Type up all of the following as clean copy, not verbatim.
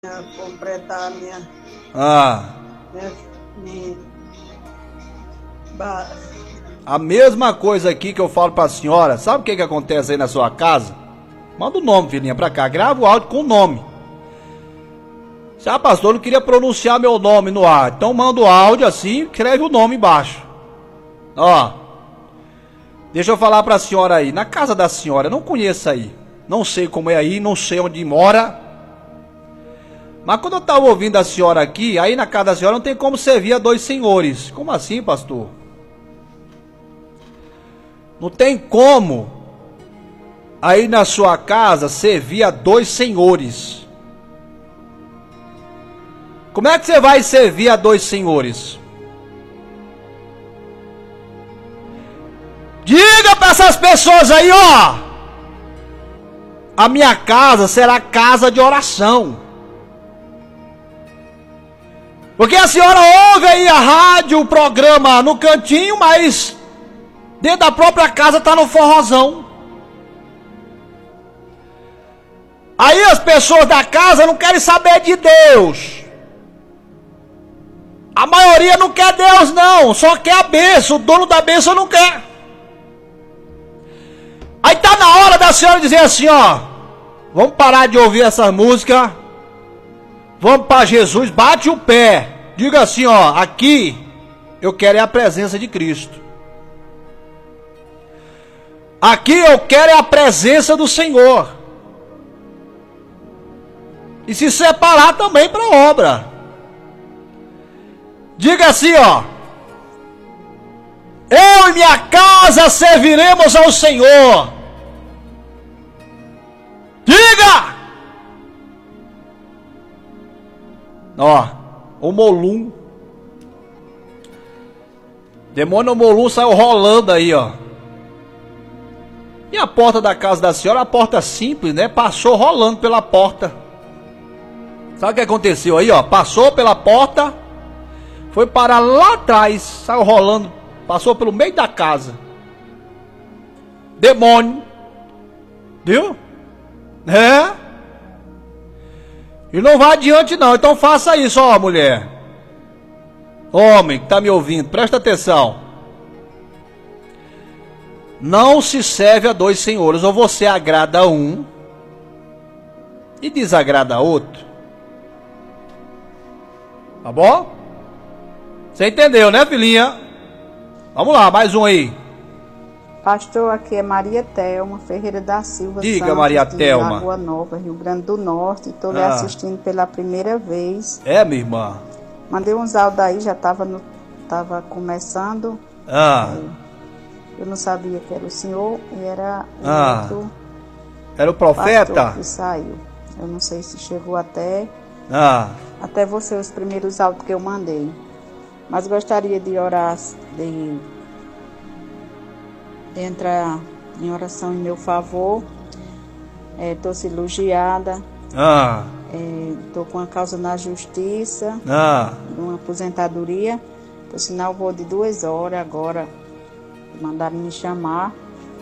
completar minha, Ah, minha ba- a mesma coisa aqui que eu falo pra senhora. Sabe o que acontece aí na sua casa? Manda o nome, filhinha, pra cá. Grava o áudio com o nome. Ah, pastor, eu não queria pronunciar meu nome no ar. Então manda o áudio assim, escreve o nome embaixo. Ó, deixa eu falar pra senhora aí. Na casa da senhora, eu não conheço aí. Não sei como é aí, não sei onde mora. Mas quando eu tava ouvindo a senhora aqui, aí na casa da senhora não tem como servir a dois senhores. Como assim, pastor? Não tem como aí na sua casa servir a dois senhores. Como é que você vai servir a dois senhores? Diga para essas pessoas aí, ó. A minha casa será casa de oração. Porque a senhora ouve aí a rádio, o programa no cantinho, mas dentro da própria casa está no forrozão. Aí as pessoas da casa não querem saber de Deus. A maioria não quer Deus não, só quer a bênção, o dono da bênção não quer. Aí tá na hora da senhora dizer assim, ó, vamos parar de ouvir essa música, vamos para Jesus, bate o pé, diga assim, ó, aqui eu quero é a presença de Cristo. Aqui eu quero é a presença do Senhor. E se separar também para a obra. Diga assim, ó, eu e minha casa serviremos ao Senhor. Diga! Ó, o Molum. Demônio Molum saiu rolando aí, ó. E a porta da casa da senhora, a porta simples, né? Passou rolando pela porta. Sabe o que aconteceu aí, ó? Passou pela porta, foi parar lá atrás, saiu rolando, passou pelo meio da casa. Demônio. Viu? É? E não vai adiante não, então faça isso, ó, mulher. Homem que tá me ouvindo, presta atenção. Não se serve a dois senhores, ou você agrada a um e desagrada a outro. Tá bom? Você entendeu, né, filhinha? Vamos lá, mais um aí. Pastor, aqui é Maria Thelma Ferreira da Silva. Diga, Santos, Maria de Thelma. Lagoa Nova, Rio Grande do Norte. Estou lhe assistindo pela primeira vez. É, minha irmã. Mandei uns áudios aí, já tava começando. Eu não sabia que era o senhor e era o outro era o profeta? pastor que saiu. Eu não sei se chegou até você os primeiros áudios que eu mandei. Mas gostaria de orar, de entrar em oração em meu favor. Estou cirurgiada. Estou com a causa na justiça. Uma aposentadoria. Por sinal, vou de 2 horas agora. Mandaram me chamar.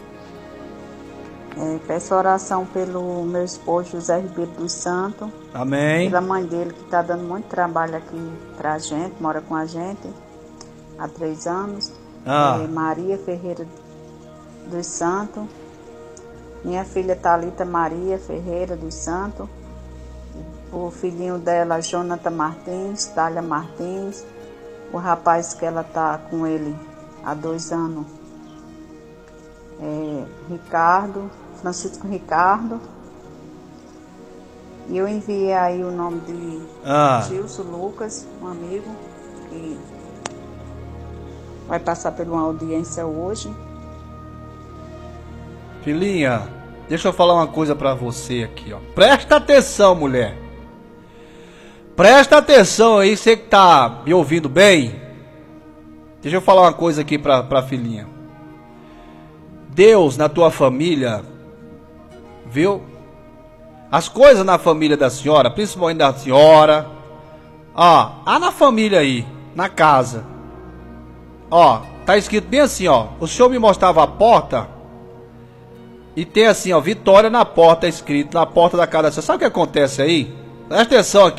Peço oração pelo meu esposo José Ribeiro dos Santos. Amém. Pela mãe dele, que está dando muito trabalho aqui pra gente, mora com a gente há 3 anos. Maria Ferreira dos Santos. Minha filha Thalita Maria Ferreira dos Santos. O filhinho dela, Jonathan Martins, Thalia Martins. O rapaz que ela tá com ele há 2 anos, Ricardo, Francisco Ricardo. E eu enviei aí o nome de Gilson Lucas, um amigo, que vai passar por uma audiência hoje. Filhinha, deixa eu falar uma coisa pra você aqui, ó. Presta atenção, mulher. Presta atenção aí, você que tá me ouvindo bem. Deixa eu falar uma coisa aqui pra filhinha. Deus na tua família, viu? As coisas na família da senhora, principalmente da senhora. Na família aí, na casa. Tá escrito bem assim, ó. O senhor me mostrava a porta e tem assim, ó, Vitória na porta escrito, na porta da casa da senhora. Sabe o que acontece aí? Presta atenção aqui.